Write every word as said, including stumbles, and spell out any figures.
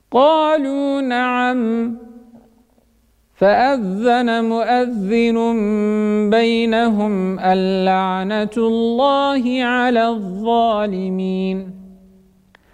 قالوا نعم. فأذن مؤذن بينهم اللعنة الله على الظالمين.